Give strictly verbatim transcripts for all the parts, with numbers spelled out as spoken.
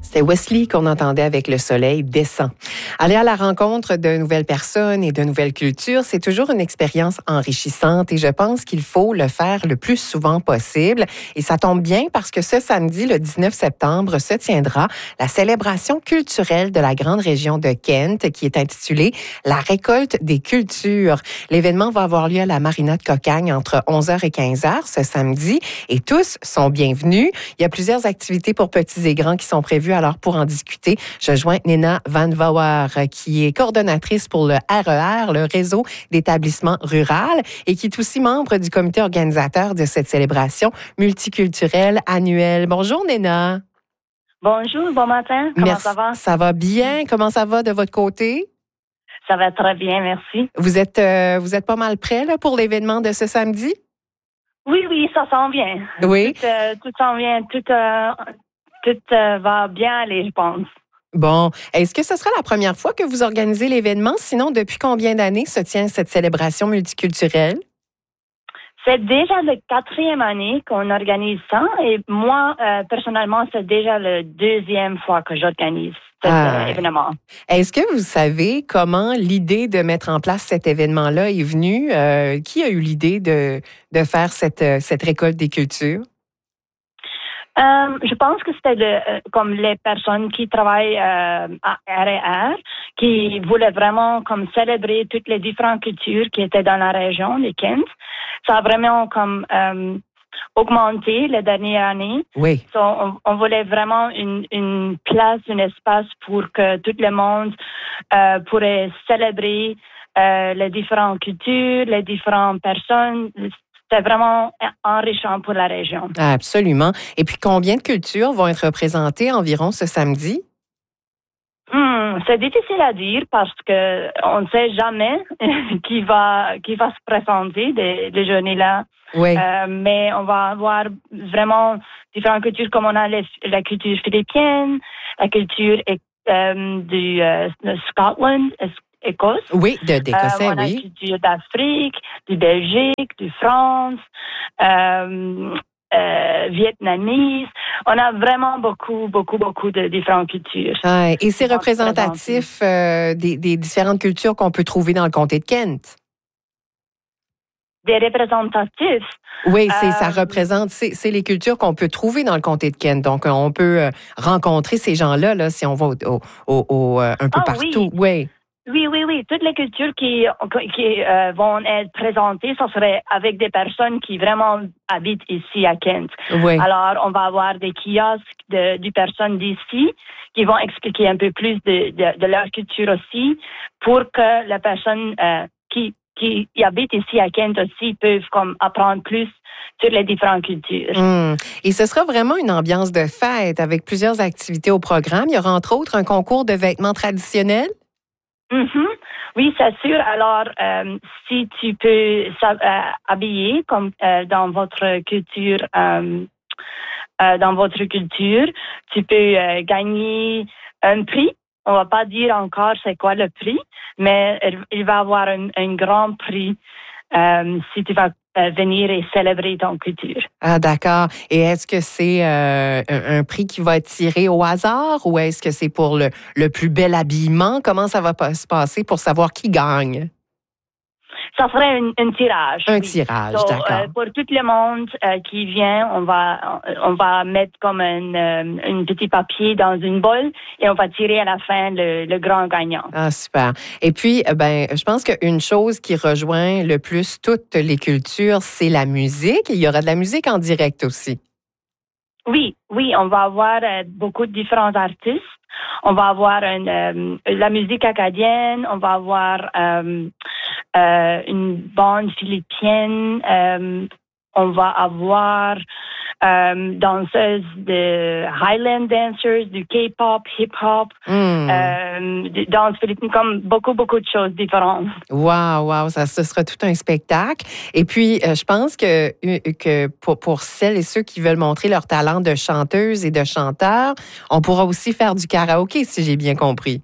C'était Wesley qu'on entendait avec Le soleil descend. Aller à la rencontre de nouvelles personnes et de nouvelles cultures, c'est toujours une expérience enrichissante et je pense qu'il faut le faire le plus souvent possible. Et ça tombe bien parce que ce samedi, le dix-neuf septembre, se tiendra la célébration culturelle de la grande région de Kent qui est intitulée La récolte des cultures. L'événement va avoir lieu à la Marina de Cocagne entre onze heures et quinze heures ce samedi et tous sont bienvenus. Il y a plusieurs activités pour petits et grands qui sont prévues. Alors, pour en discuter, je joins Nina Van Vauwer, qui est coordonnatrice pour le R E R, le réseau d'établissements rural, et qui est aussi membre du comité organisateur de cette célébration multiculturelle annuelle. Bonjour, Nina. Bonjour, bon matin. Comment merci. Ça va? Ça va bien. Comment ça va de votre côté? Ça va très bien, merci. Vous êtes, euh, vous êtes pas mal prêts là, pour l'événement de ce samedi? Oui, oui, ça s'en vient. Oui. Tout, euh, tout s'en vient, tout... Euh, Tout euh, va bien aller, je pense. Bon. Est-ce que ce sera la première fois que vous organisez l'événement? Sinon, depuis combien d'années se tient cette célébration multiculturelle? C'est déjà la quatrième année qu'on organise ça. Et moi, euh, personnellement, c'est déjà la deuxième fois que j'organise cet ah. événement. Est-ce que vous savez comment l'idée de mettre en place cet événement-là est venue? Euh, qui a eu l'idée de, de faire cette, cette récolte des cultures? Euh, je pense que c'était le, euh, comme les personnes qui travaillent euh, à R E R, qui voulaient vraiment comme célébrer toutes les différentes cultures qui étaient dans la région de Kent. Ça a vraiment comme euh, augmenté les dernières années. Oui. So, on, on voulait vraiment une, une place, un espace pour que tout le monde euh, pourrait célébrer euh, les différentes cultures, les différentes personnes. C'est vraiment enrichissant pour la région. Absolument. Et puis, combien de cultures vont être représentées environ ce samedi? Hmm, c'est difficile à dire parce que on ne sait jamais qui va qui va se présenter des, des journées-là. Oui. Euh, mais on va avoir vraiment différentes cultures comme on a les, la culture philippine, la culture euh, du euh, de Scotland, Écosse. Oui, de, d'Écossais, euh, on a oui. la culture d'Afrique, du Belgique, du France, euh, euh, vietnamese. On a vraiment beaucoup, beaucoup, beaucoup de différentes cultures. Ah, et c'est représentatif euh, des, des différentes cultures qu'on peut trouver dans le comté de Kent? Des représentatifs? Oui, c'est, euh, ça représente, c'est, c'est les cultures qu'on peut trouver dans le comté de Kent. Donc, on peut euh, rencontrer ces gens-là là, si on va au, au, au, au, euh, un peu ah, partout. Oui. oui. Oui, oui, oui. Toutes les cultures qui, qui euh, vont être présentées, ça serait avec des personnes qui vraiment habitent ici à Kent. Oui. Alors, on va avoir des kiosques de, de personnes d'ici qui vont expliquer un peu plus de, de, de leur culture aussi pour que les personnes euh, qui, qui habitent ici à Kent aussi peuvent comme apprendre plus sur les différentes cultures. Mmh. Et ce sera vraiment une ambiance de fête avec plusieurs activités au programme. Il y aura entre autres un concours de vêtements traditionnels. Mm-hmm. Oui, c'est sûr. Alors, euh, si tu peux euh, habiller comme euh, dans votre culture, euh, euh, dans votre culture, tu peux euh, gagner un prix. On va pas dire encore c'est quoi le prix, mais il va avoir un, un grand prix euh, si tu vas euh, venir et célébrer ton culture. Ah, d'accord. Et est-ce que c'est euh, un, un prix qui va être tiré au hasard ou est-ce que c'est pour le, le plus bel habillement? Comment ça va se passer pour savoir qui gagne? Ça serait un, un tirage. Un oui. tirage, so, d'accord. Euh, pour tout le monde euh, qui vient, on va on va mettre comme un, euh, un petit papier dans une bolle et on va tirer à la fin le, le grand gagnant. Ah, super. Et puis, ben, je pense qu'une chose qui rejoint le plus toutes les cultures, c'est la musique. Il y aura de la musique en direct aussi. Oui, oui, on va avoir euh, beaucoup de différents artistes. On va avoir une, euh, la musique acadienne, on va avoir euh, euh, une bande philippienne, euh, on va avoir euh, danseuses de Highland dancers, du K-pop, hip-hop, mm. euh, danse philippine, comme beaucoup, beaucoup de choses différentes. Wow, wow, ça, ce sera tout un spectacle. Et puis, euh, je pense que, que pour, pour celles et ceux qui veulent montrer leur talent de chanteuse et de chanteur, on pourra aussi faire du karaoké, si j'ai bien compris.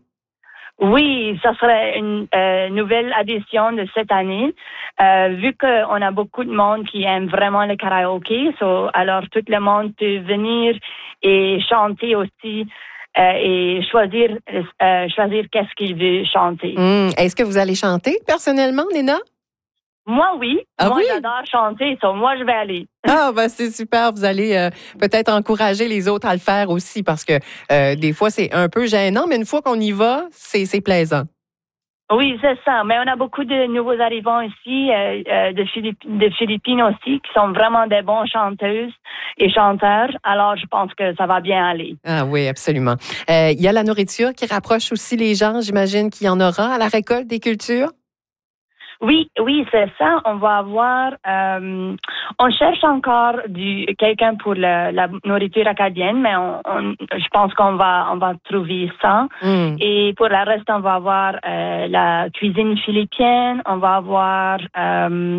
Oui, ça serait une euh, nouvelle addition de cette année. Euh, vu qu'on a beaucoup de monde qui aime vraiment le karaoké, so, alors tout le monde peut venir et chanter aussi euh, et choisir, euh, choisir qu'est-ce qu'il veut chanter. Mmh. Est-ce que vous allez chanter personnellement, Néna? Moi, oui. Ah moi, oui? j'adore chanter, so moi, je vais aller. Ah, ben c'est super. Vous allez euh, peut-être encourager les autres à le faire aussi parce que euh, des fois, c'est un peu gênant, mais une fois qu'on y va, c'est, c'est plaisant. Oui, c'est ça. Mais on a beaucoup de nouveaux arrivants ici, euh, euh, de, Philippines, de Philippines aussi, qui sont vraiment des bons chanteuses et chanteurs. Alors, je pense que ça va bien aller. Ah oui, absolument. Euh, il y a la nourriture qui rapproche aussi les gens. J'imagine qu'il y en aura à la récolte des cultures. Oui, oui, c'est ça. On va avoir. Euh, on cherche encore du quelqu'un pour le, la nourriture acadienne, mais on, on, je pense qu'on va on va trouver ça. Mm. Et pour le reste, on va avoir euh, la cuisine philippienne. On va avoir. Euh,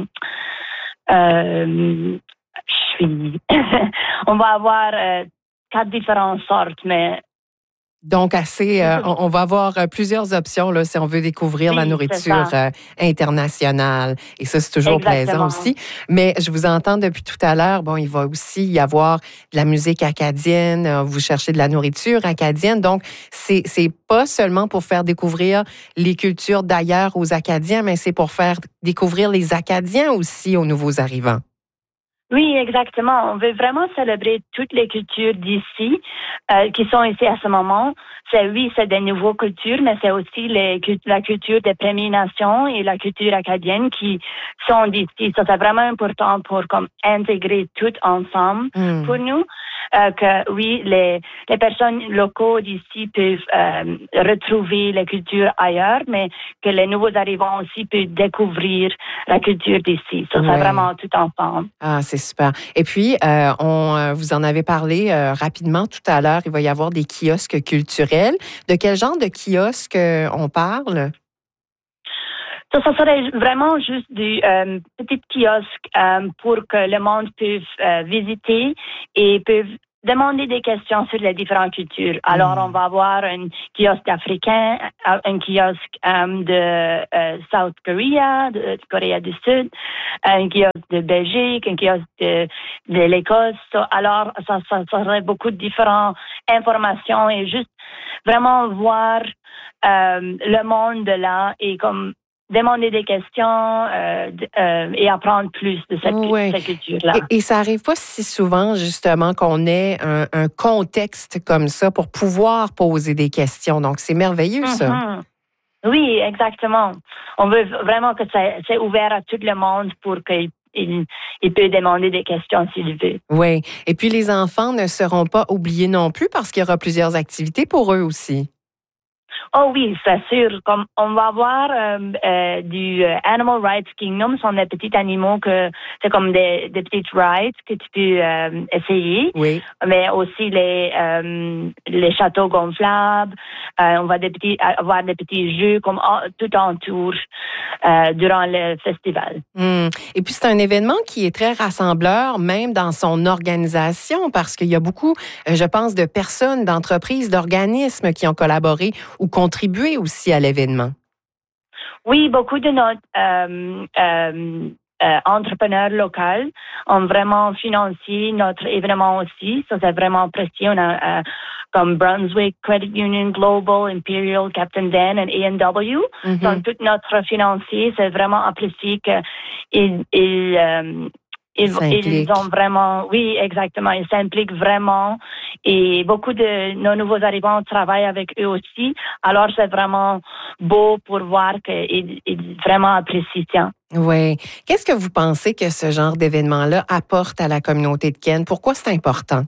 euh, je suis. on va avoir euh, quatre différentes sortes, mais. Donc, assez, euh, on, on va avoir plusieurs options là, si on veut découvrir oui, la nourriture euh, internationale. Et ça, c'est toujours Exactement. plaisant aussi. Mais je vous entends depuis tout à l'heure, bon, il va aussi y avoir de la musique acadienne, vous cherchez de la nourriture acadienne. Donc, c'est, c'est pas seulement pour faire découvrir les cultures d'ailleurs aux Acadiens, mais c'est pour faire découvrir les Acadiens aussi aux nouveaux arrivants. Oui, exactement. On veut vraiment célébrer toutes les cultures d'ici euh, qui sont ici à ce moment. C'est oui, c'est des nouvelles cultures, mais c'est aussi les, la culture des Premières Nations et la culture acadienne qui sont d'ici. Ça, c'est vraiment important pour comme intégrer tout ensemble mm. pour nous. Euh, que oui, les, les personnes locaux d'ici peuvent euh, retrouver les cultures ailleurs, mais que les nouveaux arrivants aussi peuvent découvrir la culture d'ici. Ça, ouais. C'est vraiment tout ensemble. Ah, c'est super. Et puis, euh, on, euh, vous en avez parlé euh, rapidement tout à l'heure, il va y avoir des kiosques culturels. De quel genre de kiosques euh, on parle? Ça, ça serait vraiment juste du euh, petit kiosque euh, pour que le monde puisse euh, visiter et puisse demander des questions sur les différentes cultures. Alors, mm. on va avoir un kiosque africain, un kiosque um, de euh, South Korea, de, de Corée du Sud, un kiosque de Belgique, un kiosque de, de l'Écosse. Alors, ça, ça, ça serait beaucoup de différentes informations et juste vraiment voir euh, le monde de là et comme demander des questions euh, euh, et apprendre plus de cette, oui. cette culture-là. Et, et ça arrive pas si souvent, justement, qu'on ait un, un contexte comme ça pour pouvoir poser des questions. Donc, c'est merveilleux, ça. Mm-hmm. Oui, exactement. On veut vraiment que ça c'est ouvert à tout le monde pour qu'il il, il peut demander des questions s'il veut. Oui. Et puis, les enfants ne seront pas oubliés non plus parce qu'il y aura plusieurs activités pour eux aussi. Oh oui, c'est sûr. Comme on va avoir euh, euh, du Animal Rights Kingdom, ce sont des petits animaux que c'est comme des, des petites rides que tu peux euh, essayer. Oui. Mais aussi les euh, les châteaux gonflables. Euh, on va des petits, avoir des petits jeux comme tout autour euh, durant le festival. Mmh. Et puis c'est un événement qui est très rassembleur, même dans son organisation, parce qu'il y a beaucoup, je pense, de personnes, d'entreprises, d'organismes qui ont collaboré ou contribué aussi à l'événement. Oui, beaucoup de notre euh, euh, euh, entrepreneurs locaux ont vraiment financé notre événement aussi. Ça, c'est vraiment précieux. On a euh, comme Brunswick, Credit Union Global, Imperial, Captain Dan et A and W. Mm-hmm. Donc, tout notre financier, c'est vraiment apprécié qu'ils ils, euh, Ils, ils ont vraiment, oui, exactement, ils s'impliquent vraiment et beaucoup de nos nouveaux arrivants travaillent avec eux aussi. Alors, c'est vraiment beau pour voir qu'ils ils vraiment apprécient. Oui. Qu'est-ce que vous pensez que ce genre d'événement-là apporte à la communauté de Kent? Pourquoi c'est important?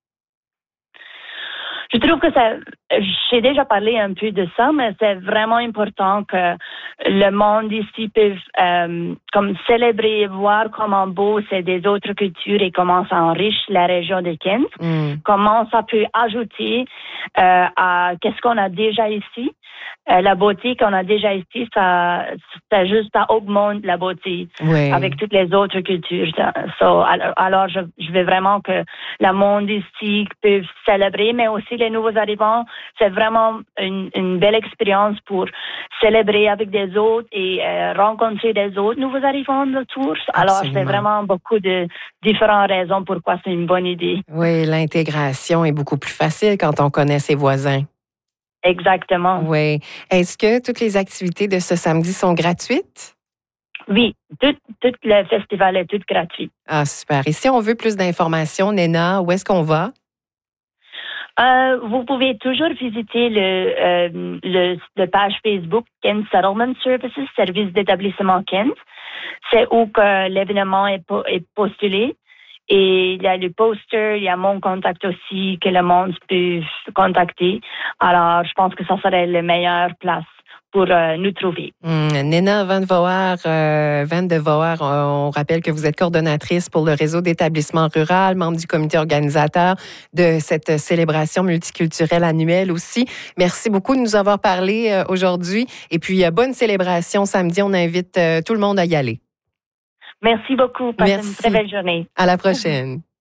Je trouve que ça, j'ai déjà parlé un peu de ça, mais c'est vraiment important que le monde ici puisse euh, comme célébrer, voir comment beau c'est des autres cultures et comment ça enrichit la région de Kent, mm. comment ça peut ajouter euh, à qu'est-ce qu'on a déjà ici. Euh, la beauté qu'on a déjà ici, ça, ça juste ça augmente la beauté oui. avec toutes les autres cultures. So, alors, alors je, je veux vraiment que le monde ici puisse célébrer, mais aussi les nouveaux arrivants, c'est vraiment une, une belle expérience pour célébrer avec des autres et euh, rencontrer des autres nouveaux arrivants de tour. Alors, c'est vraiment beaucoup de différentes raisons pourquoi c'est une bonne idée. Oui, l'intégration est beaucoup plus facile quand on connaît ses voisins. Exactement. Oui. Est-ce que toutes les activités de ce samedi sont gratuites? Oui, tout, tout le festival est tout gratuit. Ah, super. Et si on veut plus d'informations, Néna, où est-ce qu'on va? Euh, vous pouvez toujours visiter le, euh, le, le page Facebook Kent Settlement Services, service d'établissement Kent. C'est où que l'événement est, po- est postulé. Et il y a le poster, il y a mon contact aussi que le monde peut contacter. Alors, je pense que ça serait la meilleure place pour euh, nous trouver. Hum, Néna Van Voer, euh, Van de Voer, on rappelle que vous êtes coordonnatrice pour le réseau d'établissements ruraux, membre du comité organisateur de cette célébration multiculturelle annuelle aussi. Merci beaucoup de nous avoir parlé euh, aujourd'hui. Et puis, euh, bonne célébration samedi. On invite euh, tout le monde à y aller. Merci beaucoup. Passez Merci. une très belle journée. À la prochaine.